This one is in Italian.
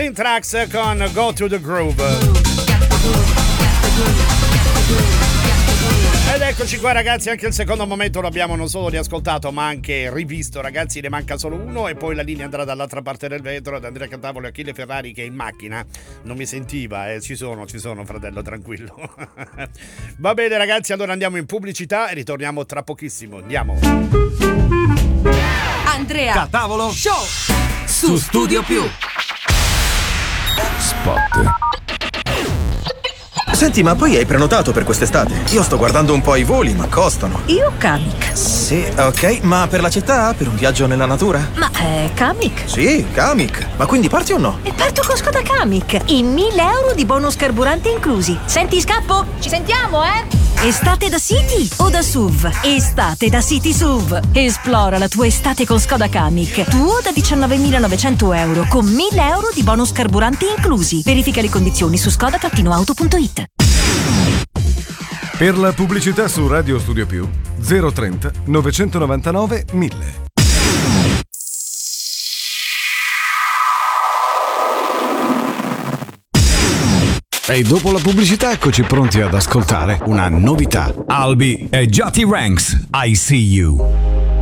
Syntax con Go to the Groove. Ed eccoci qua ragazzi, anche il secondo momento lo abbiamo non solo riascoltato ma anche rivisto, ragazzi, ne manca solo uno e poi la linea andrà dall'altra parte del vetro ad Andrea Cantavolo e Achille Ferrari che è in macchina, non mi sentiva, ci sono fratello, tranquillo. Va bene ragazzi, allora andiamo in pubblicità e ritorniamo tra pochissimo, andiamo. Andrea Cantavolo Show su Studio Più. Spot. Senti, ma poi hai prenotato per quest'estate? Io sto guardando un po' i voli, ma costano. Io Kamiq. Sì, ok, ma per la città? Per un viaggio nella natura? Ma Kamiq? Sì, Kamiq. Ma quindi parti o no? E parto con Skoda Kamiq. I 1.000 euro di bonus carburante inclusi. Senti, scappo? Ci sentiamo, Estate da City o da SUV? Estate da City SUV. Esplora la tua estate con Skoda Kamiq. Tuo da 19.900 euro con 1.000 euro di bonus carburante inclusi. Verifica le condizioni su skoda-auto.it. Per la pubblicità su Radio Studio Più 030 999 1000. E dopo la pubblicità eccoci pronti ad ascoltare una novità. Albi e Jati Ranks, I See You.